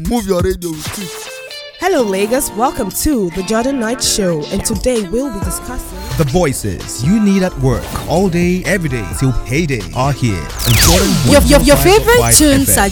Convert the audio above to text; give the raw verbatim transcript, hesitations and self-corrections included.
move your radio with it. Hello, Lagos. Welcome to the Jordan Knight Show, and today we'll be discussing the voices you need at work all day, every day till payday are here. And Jordan your, your, your favorite tunes F M. are